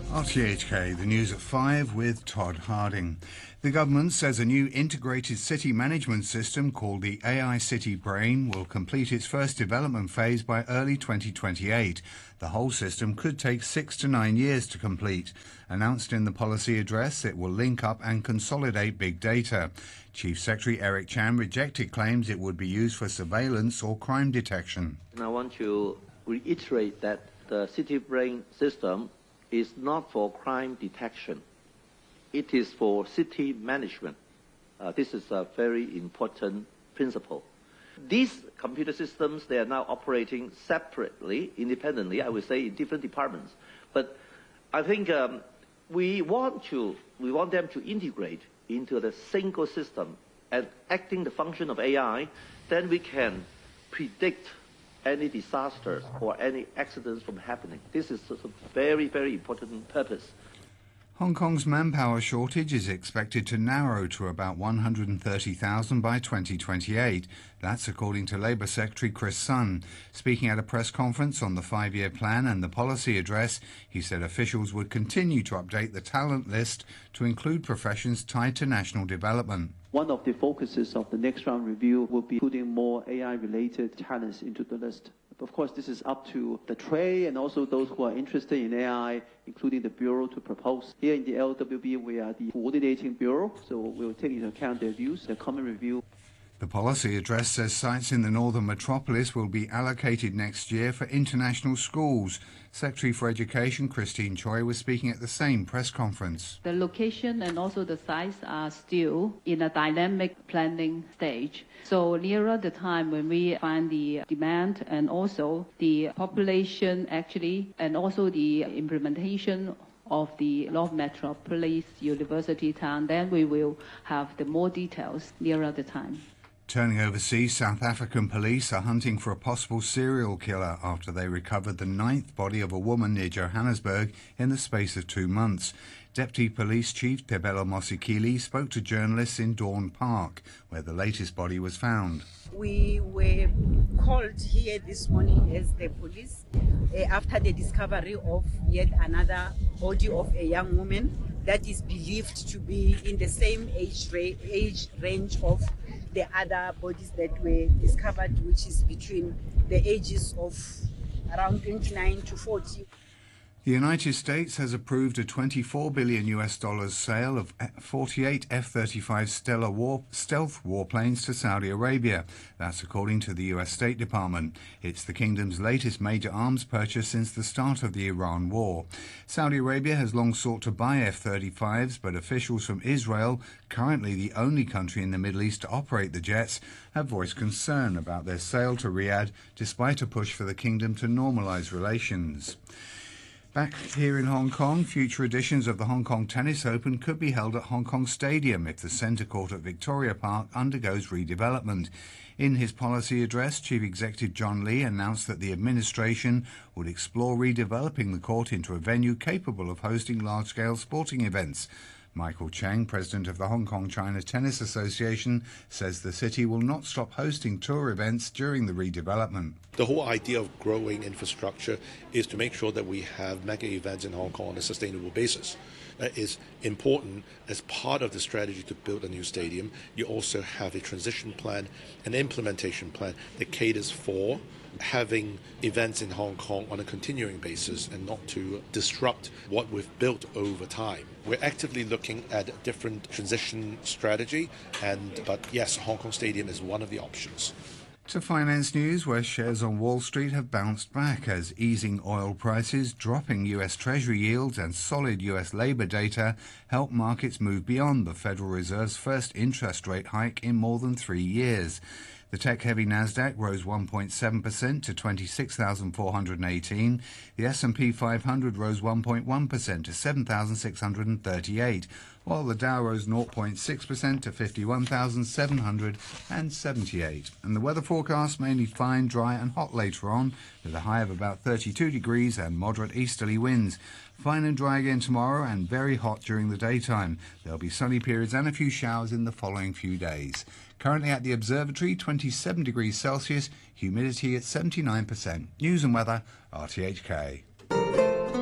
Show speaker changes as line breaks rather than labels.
RTHK, the news at 5 with Todd Harding. The government says a new integrated city management system called the AI City Brain will complete its first development phase by early 2028. The whole system could take 6 to 9 years to complete. Announced in the policy address, it will link up and consolidate big data. Chief Secretary Eric Chan rejected claims it would be used for surveillance or crime detection.
And I want to reiterate that the City Brain system is not for crime detection. It is for city management. This is a very important principle. These computer systems, they are now operating separately, independently, I would say, in different departments. But I think we want them to integrate into the single system and acting the function of AI, then we can predict any disasters or any accidents from happening. This is a very, very important purpose.
Hong Kong's manpower shortage is expected to narrow to about 130,000 by 2028. That's according to Labour Secretary Chris Sun. Speaking at a press conference on the 5-year plan and the policy address, he said officials would continue to update the talent list to include professions tied to national development.
One of the focuses of the next round review will be putting more AI-related talents into the list. Of course, this is up to the trade and also those who are interested in AI, including the Bureau, to propose. Here in the LWB, we are the coordinating bureau, so we'll take into account their views, their common review.
The policy address says sites in the northern metropolis will be allocated next year for international schools. Secretary for Education Christine Choi was speaking at the same press conference.
The location and also the size are still in a dynamic planning stage. So nearer the time when we find the demand and also the population actually, and also the implementation of the North Metropolis University Town, then we will have the more details nearer the time.
Turning overseas, South African police are hunting for a possible serial killer after they recovered the 9th body of a woman near Johannesburg in the space of 2 months. Deputy Police Chief Tebelo Mosikili spoke to journalists in Dawn Park, where the latest body was found.
We were called here this morning as the police after the discovery of yet another body of a young woman that is believed to be in the same age range of the other bodies that were discovered, which is between the ages of around 29 to 40.
The United States has approved a $24 billion sale of 48 F-35 stealth warplanes to Saudi Arabia. That's according to the U.S. State Department. It's the kingdom's latest major arms purchase since the start of the Iran war. Saudi Arabia has long sought to buy F-35s, but officials from Israel, currently the only country in the Middle East to operate the jets, have voiced concern about their sale to Riyadh, despite a push for the kingdom to normalize relations. Back here in Hong Kong, future editions of the Hong Kong Tennis Open could be held at Hong Kong Stadium if the centre court at Victoria Park undergoes redevelopment. In his policy address, Chief Executive John Lee announced that the administration would explore redeveloping the court into a venue capable of hosting large-scale sporting events. Michael Cheng, president of the Hong Kong China Tennis Association, says the city will not stop hosting tour events during the redevelopment.
The whole idea of growing infrastructure is to make sure that we have mega events in Hong Kong on a sustainable basis. That is important as part of the strategy to build a new stadium. You also have a transition plan, an implementation plan that caters for having events in Hong Kong on a continuing basis and not to disrupt what we've built over time. We're actively looking at a different transition strategy, but yes, Hong Kong Stadium is one of the options.
To finance news, where shares on Wall Street have bounced back as easing oil prices, dropping US Treasury yields and solid US labour data help markets move beyond the Federal Reserve's first interest rate hike in more than 3 years. The tech-heavy Nasdaq rose 1.7% to 26,418. The S&P 500 rose 1.1% to 7,638, while the Dow rose 0.6% to 51,778. And the weather forecast, mainly fine, dry and hot later on, with a high of about 32 degrees and moderate easterly winds. Fine and dry again tomorrow and very hot during the daytime. There'll be sunny periods and a few showers in the following few days. Currently at the observatory, 27 degrees Celsius, humidity at 79%. News and weather, RTHK.